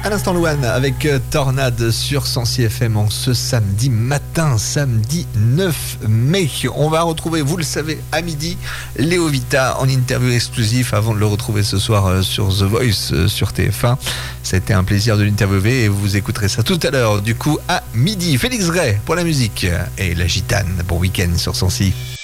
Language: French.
À l'instant, Louane avec Tornade sur Sensi FM en ce samedi matin, samedi 9 mai. On va retrouver, vous le savez, à midi, Léo Vita en interview exclusif avant de le retrouver ce soir sur The Voice sur TF1. Ça a été un plaisir de l'interviewer et vous écouterez ça tout à l'heure, du coup, à midi. Félix Gray pour la musique et la gitane. Bon week-end sur Sensi.